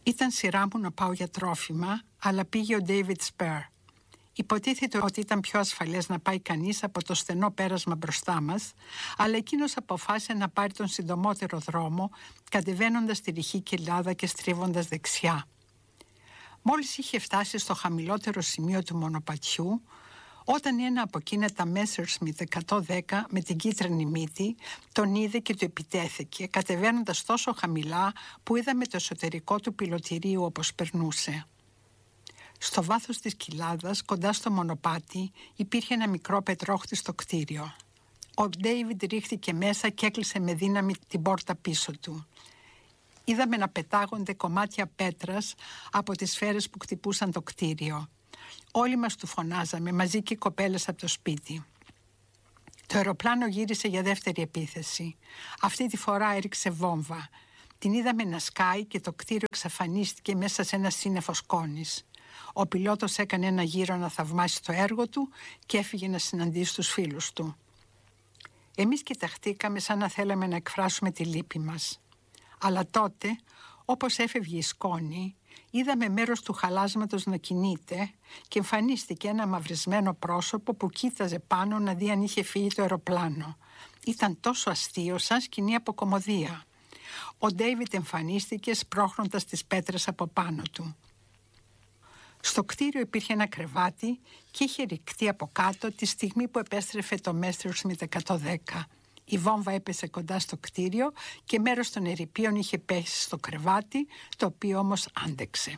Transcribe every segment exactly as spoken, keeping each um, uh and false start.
Ήταν σειρά μου να πάω για τρόφιμα, αλλά πήγε ο David Spur. Υποτίθεται ότι ήταν πιο ασφαλές να πάει κανείς από το στενό πέρασμα μπροστά μας, αλλά εκείνος αποφάσισε να πάρει τον συντομότερο δρόμο, κατεβαίνοντας τη ρηχή κοιλάδα και στρίβοντας δεξιά. Μόλις είχε φτάσει στο χαμηλότερο σημείο του μονοπατιού, όταν ένα από εκείνα τα Messerschmitt εκατόν δέκα με την κίτρινη μύτη τον είδε και του επιτέθηκε, κατεβαίνοντας τόσο χαμηλά που είδαμε το εσωτερικό του πιλωτηρίου όπως περνούσε. Στο βάθος της κοιλάδας, κοντά στο μονοπάτι, υπήρχε ένα μικρό πετρόχτιστο κτίριο. Ο Ντέιβιντ ρίχθηκε μέσα και έκλεισε με δύναμη την πόρτα πίσω του. Είδαμε να πετάγονται κομμάτια πέτρας από τις σφαίρες που χτυπούσαν το κτίριο. Όλοι μας του φωνάζαμε, μαζί και οι κοπέλες από το σπίτι. Το αεροπλάνο γύρισε για δεύτερη επίθεση. Αυτή τη φορά έριξε βόμβα. Την είδαμε να σκάει και το κτίριο εξαφανίστηκε μέσα σε ένα σύννεφο σκόνης. Ο πιλότος έκανε ένα γύρο να θαυμάσει το έργο του και έφυγε να συναντήσει τους φίλους του. Εμείς κοιταχτήκαμε σαν να θέλαμε να εκφράσουμε τη λύπη μας. Αλλά τότε, όπως έφευγε η σκόνη, είδαμε μέρος του χαλάσματος να κινείται και εμφανίστηκε ένα μαυρισμένο πρόσωπο που κοίταζε πάνω να δει αν είχε φύγει το αεροπλάνο. Ήταν τόσο αστείο σαν σκηνή από κωμωδία. Ο Ντέιβιντ εμφανίστηκε σπρώχνοντας τις πέτρες από πάνω του. Στο κτίριο υπήρχε ένα κρεβάτι και είχε ρηκτεί από κάτω τη στιγμή που επέστρεφε το Messerschmitt εκατόν δέκα. Η βόμβα έπεσε κοντά στο κτίριο και μέρος των ερειπίων είχε πέσει στο κρεβάτι, το οποίο όμως άντεξε.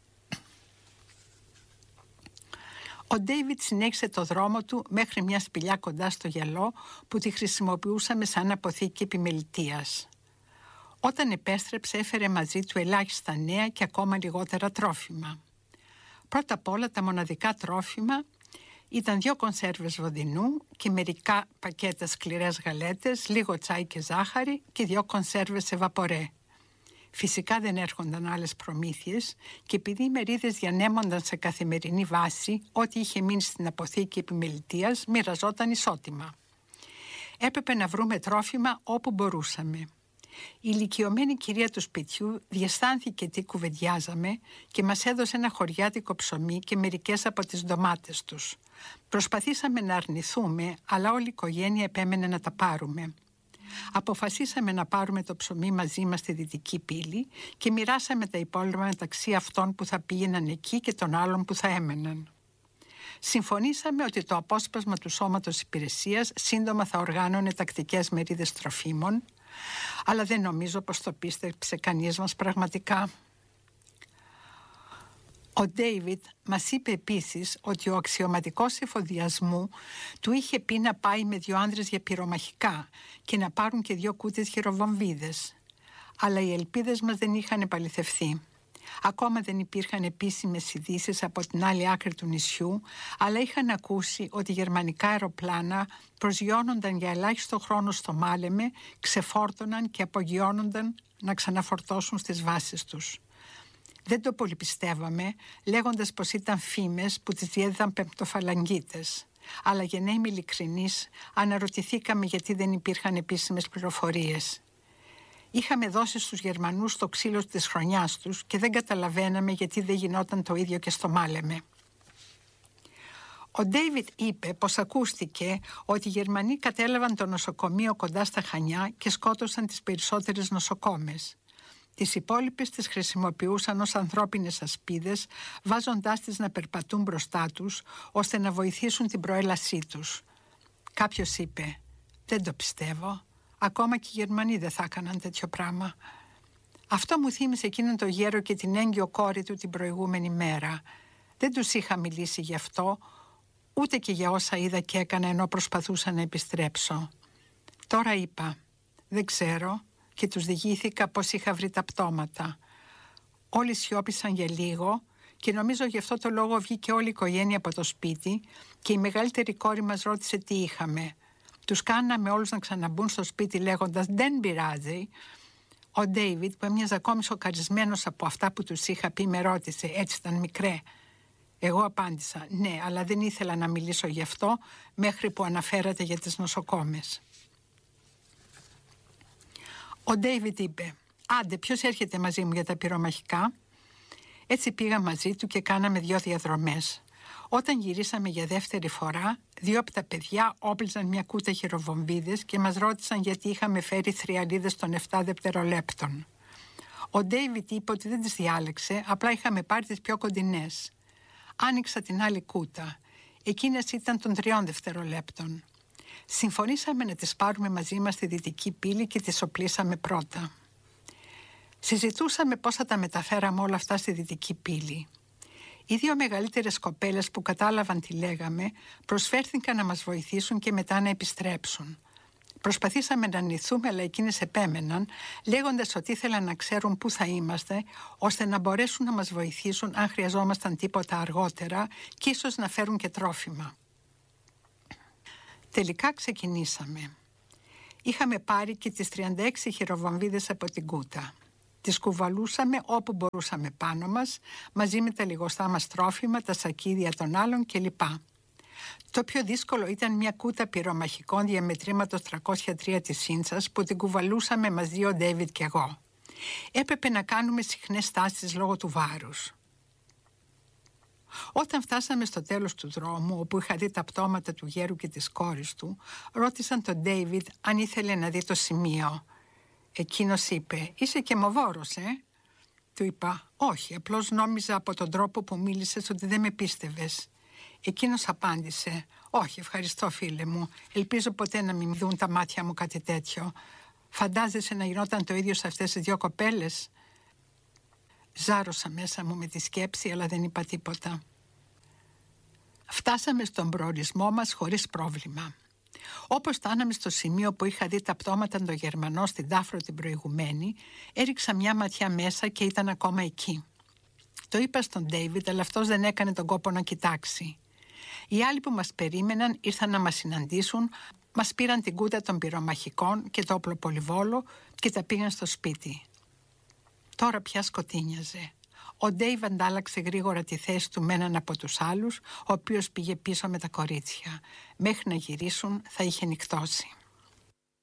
Ο Ντέιβιντ συνέχισε το δρόμο του μέχρι μια σπηλιά κοντά στο γυαλό που τη χρησιμοποιούσαμε σαν αποθήκη επιμελητείας. Όταν επέστρεψε έφερε μαζί του ελάχιστα νέα και ακόμα λιγότερα τρόφιμα. Πρώτα απ' όλα τα μοναδικά τρόφιμα ήταν δύο κονσέρβες βοδινού και μερικά πακέτα σκληρές γαλέτες, λίγο τσάι και ζάχαρη και δύο κονσέρβες σε βαπορέ. Φυσικά δεν έρχονταν άλλες προμήθειες και επειδή οι μερίδες διανέμονταν σε καθημερινή βάση, ό,τι είχε μείνει στην αποθήκη επιμελητείας μοιραζόταν ισότιμα. Έπρεπε να βρούμε τρόφιμα όπου μπορούσαμε. Η ηλικιωμένη κυρία του σπιτιού διαισθάνθηκε τι κουβεντιάζαμε και μας έδωσε ένα χωριάτικο ψωμί και μερικές από τις ντομάτες τους. Προσπαθήσαμε να αρνηθούμε, αλλά όλη η οικογένεια επέμενε να τα πάρουμε. Αποφασίσαμε να πάρουμε το ψωμί μαζί μας στη Δυτική Πύλη και μοιράσαμε τα υπόλοιπα μεταξύ αυτών που θα πήγαιναν εκεί και των άλλων που θα έμεναν. Συμφωνήσαμε ότι το απόσπασμα του Σώματος Υπηρεσίας σύντομα θα οργάνωνε τακτικές μερίδες τροφίμων, αλλά δεν νομίζω πως το πίστεψε κανείς μας πραγματικά. Ο Ντέιβιντ μας είπε επίσης ότι ο αξιωματικός εφοδιασμού του είχε πει να πάει με δύο άνδρες για πυρομαχικά και να πάρουν και δύο κούτες χειροβομβίδες. Αλλά οι ελπίδες μας δεν είχαν επαληθευθεί. Ακόμα δεν υπήρχαν επίσημες ειδήσεις από την άλλη άκρη του νησιού, αλλά είχαν ακούσει ότι γερμανικά αεροπλάνα προσγειώνονταν για ελάχιστο χρόνο στο Μάλεμε, ξεφόρτωναν και απογειώνονταν να ξαναφορτώσουν στις βάσεις τους. Δεν το πολυπιστεύαμε, λέγοντας πως ήταν φήμες που τις διέδιδαν πεμπτοφαλαγγίτες. Αλλά για να είμαι ειλικρινής, αναρωτηθήκαμε γιατί δεν υπήρχαν επίσημες πληροφορίες. Είχαμε δώσει στους Γερμανούς το ξύλο της χρονιάς τους και δεν καταλαβαίναμε γιατί δεν γινόταν το ίδιο και στο Μάλεμε. Ο Ντέιβιντ είπε πως ακούστηκε ότι οι Γερμανοί κατέλαβαν το νοσοκομείο κοντά στα Χανιά και σκότωσαν τις περισσότερες νοσοκόμες. Τις υπόλοιπες τις χρησιμοποιούσαν ως ανθρώπινες ασπίδες, βάζοντάς τις να περπατούν μπροστά τους, ώστε να βοηθήσουν την προέλασή τους. Κάποιος είπε «Δεν το πιστεύω». Ακόμα και οι Γερμανοί δεν θα έκαναν τέτοιο πράγμα. Αυτό μου θύμισε εκείνον το γέρο και την έγκυο κόρη του την προηγούμενη μέρα. Δεν τους είχα μιλήσει γι' αυτό, ούτε και για όσα είδα και έκανα ενώ προσπαθούσα να επιστρέψω. Τώρα είπα, δεν ξέρω, και τους διηγήθηκα πως είχα βρει τα πτώματα. Όλοι σιώπησαν για λίγο και νομίζω γι' αυτό το λόγο βγήκε όλη η οικογένεια από το σπίτι και η μεγαλύτερη κόρη μας ρώτησε τι είχαμε. Τους κάναμε όλους να ξαναμπούν στο σπίτι λέγοντας «Δεν πειράζει». Ο Ντέιβιντ, που έμοιαζε ακόμη σοκαρισμένος από αυτά που τους είχα πει, με ρώτησε «Έτσι ήταν μικρέ?» Εγώ απάντησα «Ναι, αλλά δεν ήθελα να μιλήσω γι' αυτό μέχρι που αναφέρατε για τις νοσοκόμες». Ο Ντέιβιντ είπε «Άντε, ποιος έρχεται μαζί μου για τα πυρομαχικά?» Έτσι πήγα μαζί του και κάναμε δυο διαδρομές. Όταν γυρίσαμε για δεύτερη φορά, δύο από τα παιδιά όπλιζαν μια κούτα χειροβομβίδες και μας ρώτησαν γιατί είχαμε φέρει θριαλίδες των επτά δευτερολέπτων. Ο Ντέιβιτ είπε ότι δεν τις διάλεξε, απλά είχαμε πάρει τις πιο κοντινές. Άνοιξα την άλλη κούτα. Εκείνες ήταν των τριών δευτερολέπτων. Συμφωνήσαμε να τις πάρουμε μαζί μας στη δυτική πύλη και τις οπλίσαμε πρώτα. Συζητούσαμε πώς θα τα μεταφέραμε όλα αυτά στη δυτική πύλη. Οι δύο μεγαλύτερες κοπέλες που κατάλαβαν τι λέγαμε προσφέρθηκαν να μας βοηθήσουν και μετά να επιστρέψουν. Προσπαθήσαμε να αρνηθούμε, αλλά εκείνες επέμεναν, λέγοντας ότι ήθελαν να ξέρουν πού θα είμαστε, ώστε να μπορέσουν να μας βοηθήσουν αν χρειαζόμασταν τίποτα αργότερα και ίσως να φέρουν και τρόφιμα. Τελικά ξεκινήσαμε. Είχαμε πάρει και τις τριάντα έξι χειροβομβίδες από την κούτα. Τις κουβαλούσαμε όπου μπορούσαμε πάνω μας, μαζί με τα λιγοστά μας τρόφιμα, τα σακίδια των άλλων κλπ. Το πιο δύσκολο ήταν μια κούτα πυρομαχικών διαμετρήματος τριακόσια τρία της Σίντσας που την κουβαλούσαμε μαζί ο Ντέιβιτ και εγώ. Έπρεπε να κάνουμε συχνές στάσεις λόγω του βάρους. Όταν φτάσαμε στο τέλος του δρόμου, όπου είχα δει τα πτώματα του γέρου και της κόρης του, ρώτησαν τον Ντέιβιτ αν ήθελε να δει το σημείο. Εκείνος είπε «Είσαι και μοβόρος, ε?» Του είπα «Όχι, απλώς νόμιζα από τον τρόπο που μίλησες ότι δεν με πίστευες». Εκείνος απάντησε «Όχι, ευχαριστώ φίλε μου, ελπίζω ποτέ να μην δουν τα μάτια μου κάτι τέτοιο. Φαντάζεσαι να γινόταν το ίδιο σε αυτές τις δύο κοπέλες?» Ζάρωσα μέσα μου με τη σκέψη, αλλά δεν είπα τίποτα. Φτάσαμε στον προορισμό μας χωρίς πρόβλημα. Όπως φτάναμε στο σημείο που είχα δει τα πτώματα των Γερμανών στην Δάφρο την προηγουμένη, έριξα μια ματιά μέσα και ήταν ακόμα εκεί. Το είπα στον Ντέιβιτ, αλλά αυτός δεν έκανε τον κόπο να κοιτάξει. Οι άλλοι που μας περίμεναν ήρθαν να μας συναντήσουν, μας πήραν την κούτα των πυρομαχικών και το όπλο-πολυβόλο και τα πήγαν στο σπίτι. Τώρα πια σκοτίνιαζε. Ο Ντέιβιτ αντάλλαξε γρήγορα τη θέση του με έναν από τους άλλους, ο οποίος πήγε πίσω με τα κορίτσια. Μέχρι να γυρίσουν θα είχε νυχτώσει.